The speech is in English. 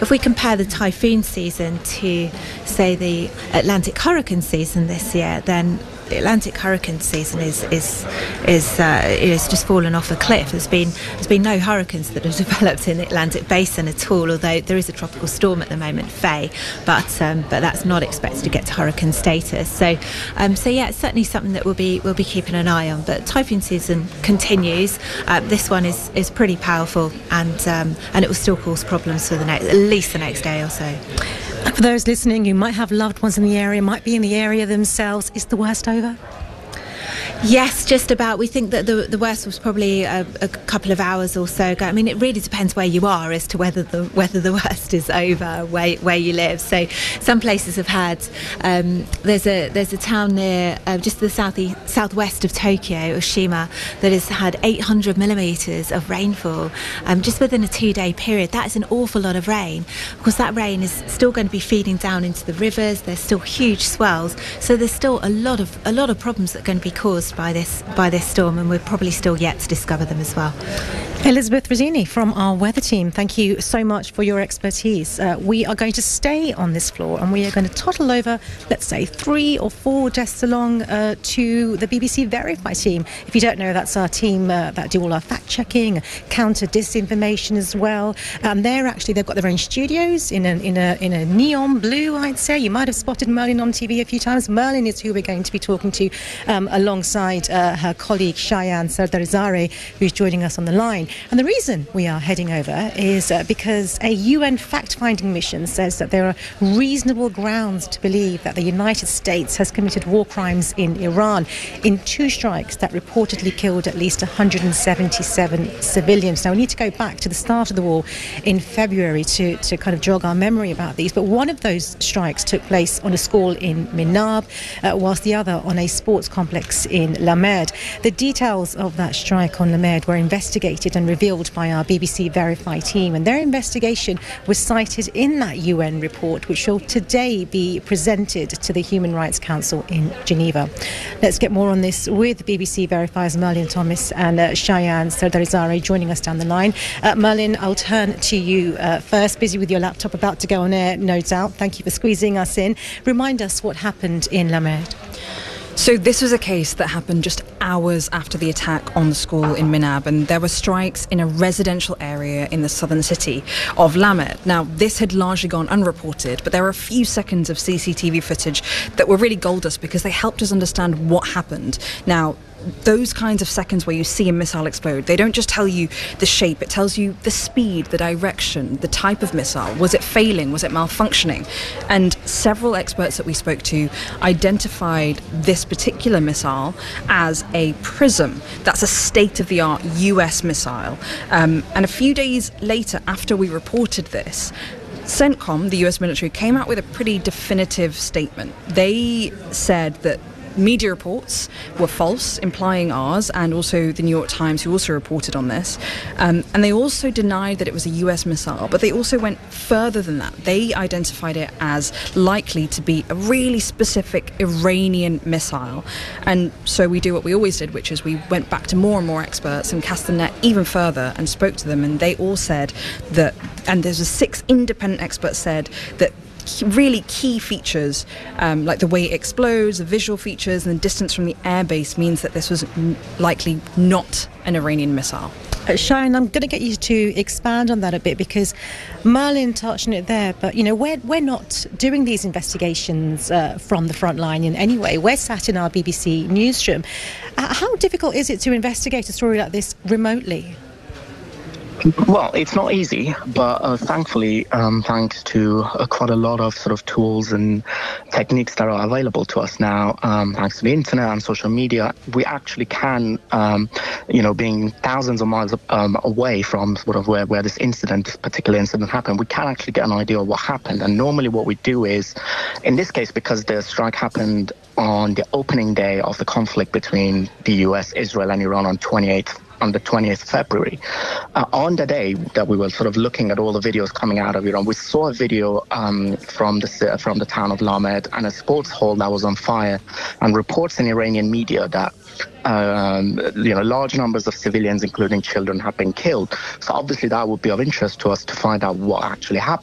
if we compare the typhoon season to, say, the Atlantic hurricane season this year, then the Atlantic hurricane season is just fallen off a cliff. There's been no hurricanes that have developed in the Atlantic basin at all, although there is a tropical storm at the moment, Faye, but that's not expected to get to hurricane status. So yeah, it's certainly something that we'll be keeping an eye on. But typhoon season continues. This one is pretty powerful, and it will still cause problems for at least the next day or so. For those listening who might have loved ones in the area, might be in the area themselves, is the worst over? Yes, just about. We think that the worst was probably a couple of hours or so ago. I mean, it really depends where you are as to whether the worst is over where you live. So some places have had. There's a town near just the southwest of Tokyo, Oshima, that has had 800 millimetres of rainfall just within a 2-day period. That is an awful lot of rain. Of course, that rain is still going to be feeding down into the rivers. There's still huge swells. So there's still a lot of problems that are going to be caused by this storm, and we're probably still yet to discover them as well. Elizabeth Rosini from our weather team, thank you so much for your expertise. We are going to stay on this floor, and we are going to toddle over, let's say, 3 or 4 desks along to the BBC Verify team. If you don't know, that's our team that do all our fact-checking, counter disinformation as well. They've got their own studios in a neon blue, I'd say. You might have spotted Merlin on TV a few times. Merlin is who we're going to be talking to alongside her colleague Shayan Sardarizare, who's joining us on the line. And the reason we are heading over is because a UN fact-finding mission says that there are reasonable grounds to believe that the United States has committed war crimes in Iran in 2 strikes that reportedly killed at least 177 civilians. Now, we need to go back to the start of the war in February to kind of jog our memory about these. But one of those strikes took place on a school in Minab, whilst the other on a sports complex in La Merde. The details of that strike on La Merde were investigated and revealed by our BBC Verify team, and their investigation was cited in that UN report, which will today be presented to the Human Rights Council in Geneva. Let's get more on this with BBC Verify's Merlin Thomas and Shayan Sardarizare joining us down the line. Merlin, I'll turn to you first. Busy with your laptop, about to go on air, no doubt. Thank you for squeezing us in. Remind us what happened in La Merde. So this was a case that happened just hours after the attack on the school in Minab, and there were strikes in a residential area in the southern city of La Merde. Now, this had largely gone unreported, but there were a few seconds of CCTV footage that were really gold dust because they helped us understand what happened. Now, those kinds of seconds where you see a missile explode, they don't just tell you the shape, it tells you the speed, the direction, the type of missile. Was it failing? Was it malfunctioning? And several experts that we spoke to identified this particular missile as a PrISM. That's a state-of-the-art US missile. And a few days later, after we reported this, CENTCOM, the US military, came out with a pretty definitive statement. They said that media reports were false, implying ours, and also the New York Times, who also reported on this. And they also denied that it was a US missile, but they also went further than that. They identified it as likely to be a really specific Iranian missile. And so we do what we always did, which is we went back to more and more experts and cast the net even further and spoke to them, and they all said that, and there's 6 independent experts said that really key features, like the way it explodes, the visual features, and the distance from the airbase means that this was likely not an Iranian missile. Shayan, I'm going to get you to expand on that a bit, because Merlin touched on it there, but we're not doing these investigations from the front line in any way. We're sat in our BBC newsroom. How difficult is it to investigate a story like this remotely? Well, it's not easy, but thankfully, thanks to quite a lot of sort of tools and techniques that are available to us now, thanks to the internet and social media, we actually can, being thousands of miles away from sort of where this particular incident happened, we can actually get an idea of what happened. And normally what we do is, in this case, because the strike happened on the opening day of the conflict between the US, Israel and Iran on the 20th February. On the day that we were sort of looking at all the videos coming out of Iran, we saw a video from the town of La Merde and a sports hall that was on fire, and reports in Iranian media that large numbers of civilians, including children, have been killed. So obviously that would be of interest to us to find out what actually happened.